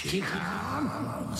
Čichám.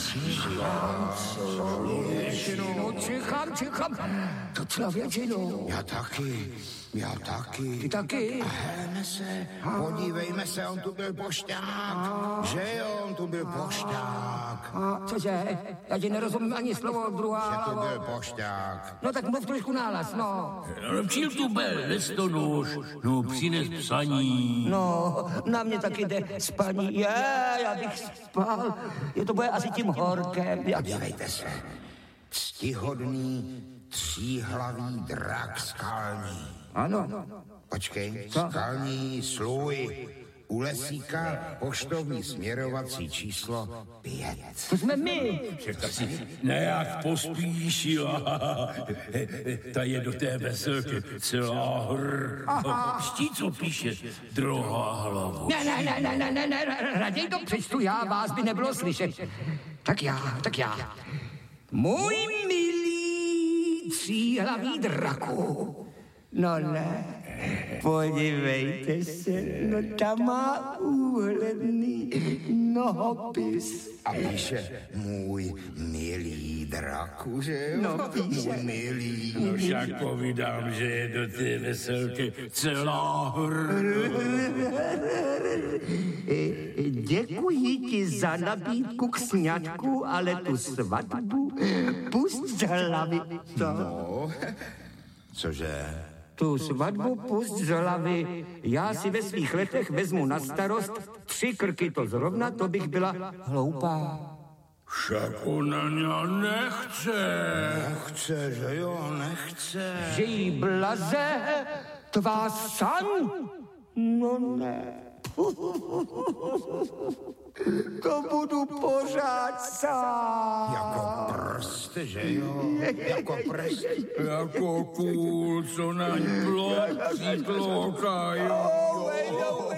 To člověčinu. Já taky. Ty taky? A helme se, podívejme se, on tu byl pošťák. Že jo, on tu byl pošťák. Cože? Já ti nerozumím ani slovo druhá. Že tu byl pošťák. No tak mluv trošku nálas, no. Přijel tu byl listonoš, no přines psaní. No, na mě taky jde spaní. Já bych spal. To bude asi tím horkem. Podívejte se, ctihodný tříhlavý drak skalní. Ano. Počkej, skalní slůj. U Lesíka poštovní směrovací číslo 5. To jsme my. Tak si nějak pospíšil. Ta je do té veselky celá Ští, co píše druhá hlavu. Ne, raději to přečtu já, vás by nebylo slyšet. Tak já. Můj milý tříhlavý draku. No ne, podívejte se, no tam má úhledný nohopis. A píše můj milý draku, že jo? No píše. Můj milý. No však povídám, že je do té veselky celá Děkuji ti za nabídku k sňatku, ale tu svatbu pusť z hlavy. No, cože? Tu svatbu pusť z hlavy. Já si ve svých letech vezmu na starost 3 krky, to zrovna, to bych byla hloupá. Však ona nechce. Nechce, že jo, nechce. Že jí blaze tvá san? No ne. To budu pořád sám. Jako prst, že jo? Jako prst. Jako kůl, co na ní plocí tloukají.